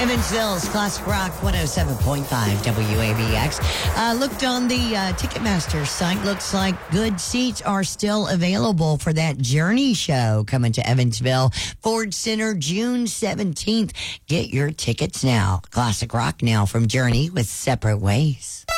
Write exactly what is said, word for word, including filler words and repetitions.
Evansville's Classic Rock one oh seven point five W A B X. Uh, looked on the uh, Ticketmaster site. Looks like good seats are still available for that Journey show coming to Evansville Ford Center June seventeenth. Get your tickets now. Classic Rock now from Journey with Separate Ways.